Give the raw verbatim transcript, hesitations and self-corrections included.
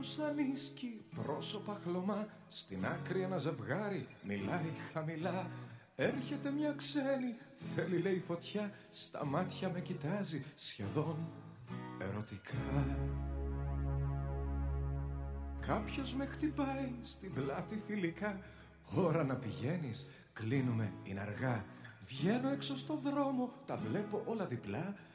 σαν ίσκι, πρόσωπα χλωμά. Στην άκρη ένα ζευγάρι μιλάει χαμηλά. Έρχεται μια ξένη, θέλει λέει φωτιά. Στα μάτια με κοιτάζει σχεδόν ερωτικά. Κάποιος με χτυπάει στην πλάτη φιλικά. Ώρα να πηγαίνεις, κλείνουμε, είναι αργά. Βγαίνω έξω στο δρόμο, τα βλέπω όλα διπλά.